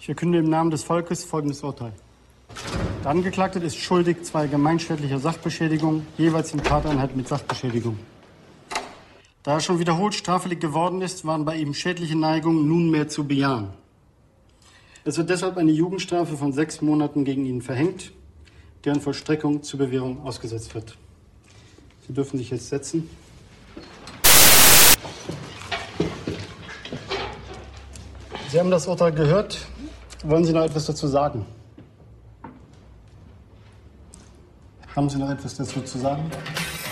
Ich verkünde im Namen des Volkes folgendes Urteil. Der Angeklagte ist schuldig zweier gemeinschädlicher Sachbeschädigung, jeweils in Tateinheit mit Sachbeschädigung. Da er schon wiederholt straffällig geworden ist, waren bei ihm schädliche Neigungen nunmehr zu bejahen. Es wird deshalb eine Jugendstrafe von 6 Monaten gegen ihn verhängt, deren Vollstreckung zur Bewährung ausgesetzt wird. Sie dürfen sich jetzt setzen. Sie haben das Urteil gehört. Wollen Sie noch etwas dazu sagen? Haben Sie noch etwas dazu zu sagen?